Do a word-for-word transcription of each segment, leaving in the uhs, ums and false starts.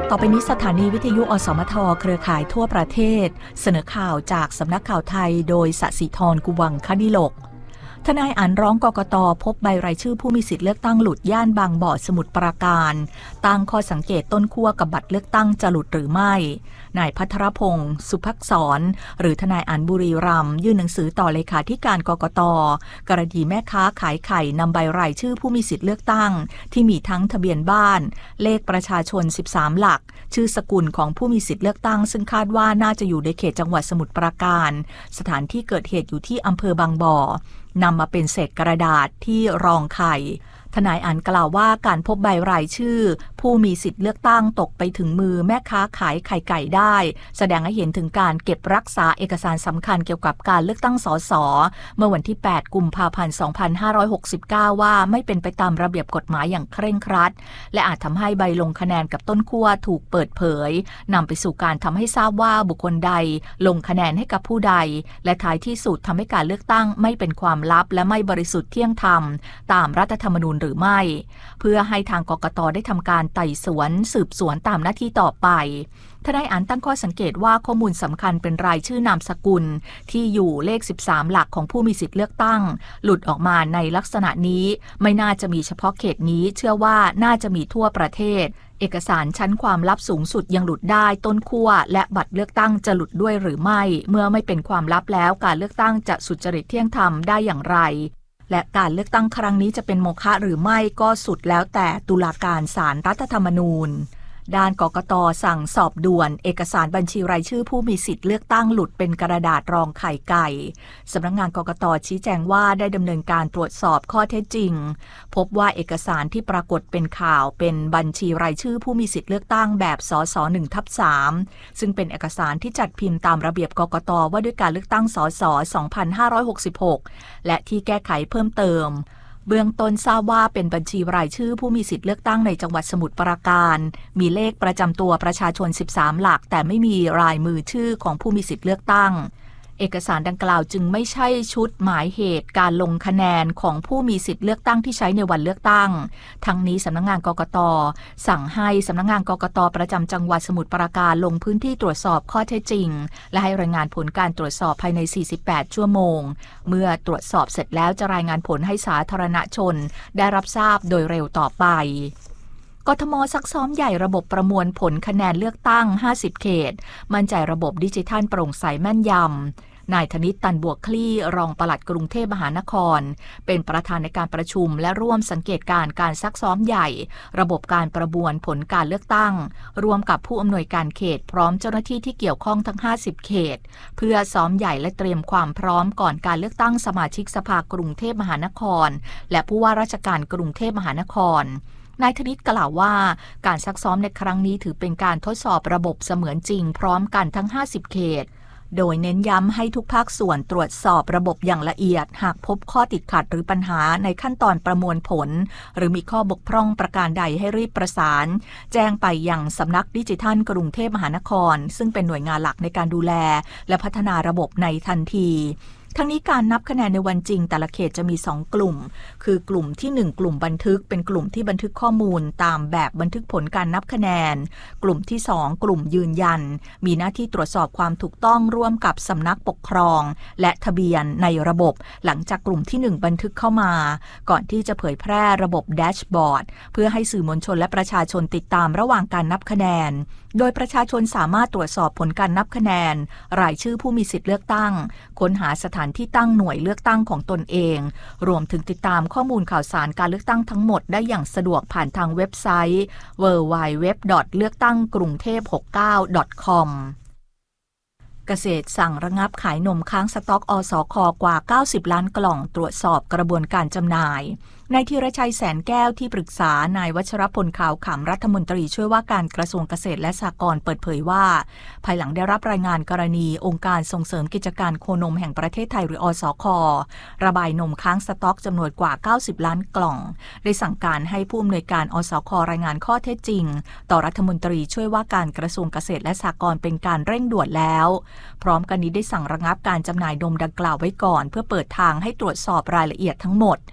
ต่อไปนี้สถานีวิทยุอสมทเครือข่ายทั่วประเทศเสนอข่าวจากสำนักข่าวไทยโดยสศิธรกุวังคดิลกทนายอั๋นร้องกกต.พบใบรายชื่อผู้มีสิทธิเลือกตั้งหลุดย่านบางบ่อสมุทรปราการตั้งข้อสังเกตต้นขั้วกับบัตรเลือกตั้งจะหลุดหรือไม่นายภัทรพงศ์สุภักษรหรือทนายอั๋นบุรีรัมย์ยื่นหนังสือต่อเลขาธิการกกต.กรณีแม่ค้าขายไข่นำใบรายชื่อผู้มีสิทธิเลือกตั้งที่มีทั้งทะเบียนบ้านเลขประชาชนสิบสามหลักชื่อสกุลของผู้มีสิทธิเลือกตั้งซึ่งคาดว่าน่าจะอยู่ในเขตจังหวัดสมุทรปราการสถานที่เกิดเหตุอยู่ที่อำเภอบางบ่อนำมาเป็นเศษกระดาษที่รองไข่ทนายอั๋นกล่าวว่าการพบใบรายชื่อผู้มีสิทธิเลือกตั้งตกไปถึงมือแม่ค้าขายไข่ไก่ได้แสดงให้เห็นถึงการเก็บรักษาเอกสารสำคัญเกี่ยวกับการเลือกตั้งสสเมื่อวันที่แปดกุมภาพันธ์สองพันห้าร้อยหกสิบเก้าว่าไม่เป็นไปตามระเบียบกฎหมายอย่างเคร่งครัดและอาจทำให้ใบลงคะแนนกับต้นขั้วถูกเปิดเผยนำไปสู่การทำให้ทราบว่าบุคคลใดลงคะแนนให้กับผู้ใดและท้ายที่สุดทำให้การเลือกตั้งไม่เป็นความลับและไม่บริสุทธิ์เที่ยงธรรมตามรัฐธรรมนูญหรือไม่เพื่อให้ทางกกต.ได้ทำการไต่สวนสืบสวนตามหน้าที่ต่อไปทนายอั๋นตั้งข้อสังเกตว่าข้อมูลสำคัญเป็นรายชื่อนามสกุลที่อยู่เลขสิบสามหลักของผู้มีสิทธิเลือกตั้งหลุดออกมาในลักษณะนี้ไม่น่าจะมีเฉพาะเขตนี้เชื่อว่าน่าจะมีทั่วประเทศเอกสารชั้นความลับสูงสุดยังหลุดได้ต้นขั้วและบัตรเลือกตั้งจะหลุดด้วยหรือไม่เมื่อไม่เป็นความลับแล้วการเลือกตั้งจะสุจริตเที่ยงธรรมได้อย่างไรและการเลือกตั้งครั้งนี้จะเป็นโมฆะหรือไม่ก็สุดแล้วแต่ตุลาการศาลรัฐธรรมนูญด้านกกต.สั่งสอบด่วนเอกสารบัญชีรายชื่อผู้มีสิทธิเลือกตั้งหลุดเป็นกระดาษรองไข่ไก่สำนักงานกกต.ชี้แจงว่าได้ดำเนินการตรวจสอบข้อเท็จจริงพบว่าเอกสารที่ปรากฏเป็นข่าวเป็นบัญชีรายชื่อผู้มีสิทธิเลือกตั้งแบบสส หนึ่งทับสาม ซึ่งเป็นเอกสารที่จัดพิมพ์ตามระเบียบกกต.ว่าด้วยการเลือกตั้งสส สองพันห้าร้อยหกสิบหกและที่แก้ไขเพิ่มเติมเบื้องต้นทราบว่าเป็นบัญชีรายชื่อผู้มีสิทธิเลือกตั้งในจังหวัดสมุทรปราการมีเลขประจำตัวประชาชนสิบสามหลักแต่ไม่มีลายมือชื่อของผู้มีสิทธิเลือกตั้งเอกสารดังกล่าวจึงไม่ใช่ชุดหมายเหตุการลงคะแนนของผู้มีสิทธิเลือกตั้งที่ใช้ในวันเลือกตั้งทั้งนี้สำนักงานกกต.สั่งให้สำนักงานกกต.ประจำจังหวัดสมุทรปราการลงพื้นที่ตรวจสอบข้อเท็จจริงและให้รายงานผลการตรวจสอบภายในสี่สิบแปดชั่วโมงเมื่อตรวจสอบเสร็จแล้วจะรายงานผลให้สาธารณชนได้รับทราบโดยเร็วต่อไปกทม.ซักซ้อมใหญ่ระบบประมวลผลคะแนนเลือกตั้งห้าสิบเขตมั่นใจระบบดิจิทัลโปร่งใสแม่นยำนายธนิต ตันบวกคลี่รองปลัดกรุงเทพมหานครเป็นประธานในการประชุมและร่วมสังเกตการณ์การซักซ้อมใหญ่ระบบการประมวลผลการเลือกตั้งร่วมกับผู้อำนวยการเขตพร้อมเจ้าหน้าที่ที่เกี่ยวข้องทั้งห้าสิบเขตเพื่อซ้อมใหญ่และเตรียมความพร้อมก่อนการเลือกตั้งสมาชิกสภากรุงเทพมหานครและผู้ว่าราชการกรุงเทพมหานครนายธนิตกล่าวว่าการซักซ้อมในครั้งนี้ถือเป็นการทดสอบระบบเสมือนจริงพร้อมกันทั้งห้าสิบเขตโดยเน้นย้ำให้ทุกภาคส่วนตรวจสอบระบบอย่างละเอียดหากพบข้อติดขัดหรือปัญหาในขั้นตอนประมวลผลหรือมีข้อบกพร่องประการใดให้รีบประสานแจ้งไปยังสำนักดิจิทัลกรุงเทพมหานครซึ่งเป็นหน่วยงานหลักในการดูแลและพัฒนาระบบในทันทีทั้งนี้การนับคะแนนในวันจริงแต่ละเขตจะมีสองกลุ่มคือกลุ่มที่หนึ่งกลุ่มบันทึกเป็นกลุ่มที่บันทึกข้อมูลตามแบบบันทึกผลการนับคะแนนกลุ่มที่สองกลุ่มยืนยันมีหน้าที่ตรวจสอบความถูกต้องร่วมกับสำนักปกครองและทะเบียนในระบบหลังจากกลุ่มที่หนึ่งบันทึกเข้ามาก่อนที่จะเผยแพร่ระบบแดชบอร์ดเพื่อให้สื่อมวลชนและประชาชนติดตามระหว่างการนับคะแนนโดยประชาชนสามารถตรวจสอบผลการนับคะแนนรายชื่อผู้มีสิทธิเลือกตั้งค้นหาสถานที่ตั้งหน่วยเลือกตั้งของตนเองรวมถึงติดตามข้อมูลข่าวสารการเลือกตั้งทั้งหมดได้อย่างสะดวกผ่านทางเว็บไซต์ ดับเบิลยู ดับเบิลยู ดับเบิลยู ดอท เลือกตั้งกรุงเทพหกสิบเก้า ดอท คอมเกษตรสั่งระงับขายนมค้างสต็อกอสค.กว่าเก้าสิบล้านกล่องตรวจสอบกระบวนการจำหน่ายนายธีรชัยแสนแก้วที่ปรึกษานายวัชรพลขาวขำรัฐมนตรีช่วยว่าการกระทรวงเกษตรและสหกรณ์เปิดเผยว่าภายหลังได้รับรายงานกรณีองค์การส่งเสริมกิจการโคนมแห่งประเทศไทยหรืออสค.ระบายนมค้างสต็อกจำนวนกว่าเก้าสิบล้านกล่องได้สั่งการให้ผู้อำนวยการอสค.รายงานข้อเท็จจริงต่อรัฐมนตรีช่วยว่าการกระทรวงเกษตรและสหกรณ์เป็นการเร่งด่วนแล้วพร้อมกันนี้ได้สั่งระงับการจำหน่ายนมดังกล่าวไว้ก่อนเพื่อเปิดทางให้ตรวจสอบรายละเอียดทั้งหมด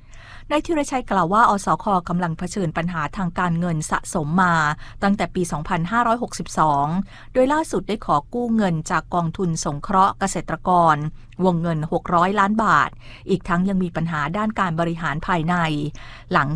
นายธีรชัยกล่าวว่าอสค.กำลังเผชิญปัญหาทางการเงินสะสมมาตั้งแต่ปี สองพันห้าร้อยหกสิบสอง โดยล่าสุดได้ขอกู้เงินจากกองทุนสงเคราะห์เกษตรกรวงเงินหกร้อยล้านบาทอีกทั้งยังมีปัญหาด้านการบริหารภายในหลัง